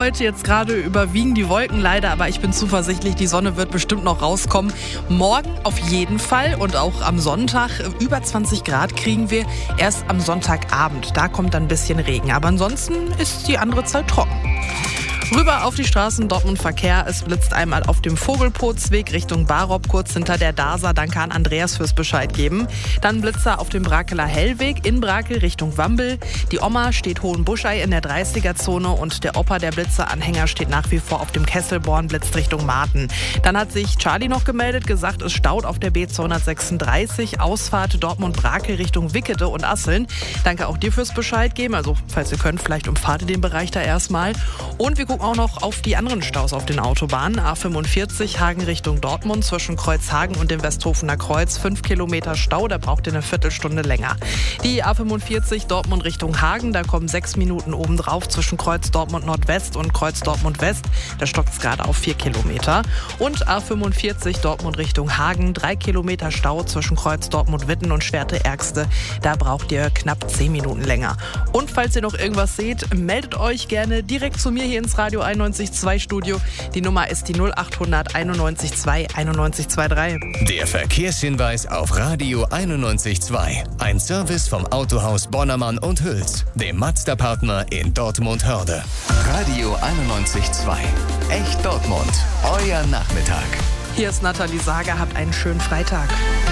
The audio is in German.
heute. Jetzt gerade überwiegen die Wolken leider, aber ich bin zuversichtlich, die Sonne wird bestimmt noch rauskommen. Morgen auf jeden Fall und auch am Sonntag. Über 20 Grad kriegen wir erst am Sonntagabend. Da kommt dann ein bisschen Regen, aber ansonsten ist die andere Zeit trocken. Rüber auf die Straßen Dortmund-Verkehr. Es blitzt einmal auf dem Vogelpotsweg Richtung Barop, kurz hinter der DASA. Danke an Andreas fürs Bescheid geben. Dann Blitzer auf dem Brakeler Hellweg in Brakel Richtung Wambel. Die Oma steht Hohenbuschei in der 30er-Zone und der Opa, der Blitzeranhänger, steht nach wie vor auf dem Kesselborn, blitzt Richtung Marten. Dann hat sich Charlie noch gemeldet, gesagt, es staut auf der B236, Ausfahrt Dortmund-Brakel Richtung Wickede und Asseln. Danke auch dir fürs Bescheid geben. Also, falls ihr könnt, vielleicht umfahrt ihr den Bereich da erstmal. Und wir gucken auch noch auf die anderen Staus auf den Autobahnen. A45 Hagen Richtung Dortmund zwischen Kreuzhagen und dem Westhofener Kreuz. 5 Kilometer Stau, da braucht ihr eine Viertelstunde länger. Die A45 Dortmund Richtung Hagen, da kommen 6 Minuten obendrauf zwischen Kreuz Dortmund Nordwest und Kreuz Dortmund West. Da stockt es gerade auf 4 Kilometer. Und A45 Dortmund Richtung Hagen, 3 Kilometer Stau zwischen Kreuz Dortmund Witten und Schwerte-Ergste. Da braucht ihr knapp 10 Minuten länger. Und falls ihr noch irgendwas seht, meldet euch gerne direkt zu mir hier ins Radio 91.2 Studio. Die Nummer ist die 0800 91.2 91.23. Der Verkehrshinweis auf Radio 91.2. Ein Service vom Autohaus Bonnermann und Hüls, dem Mazda-Partner in Dortmund-Hörde. Radio 91.2. Echt Dortmund. Euer Nachmittag. Hier ist Nathalie Sager. Habt einen schönen Freitag.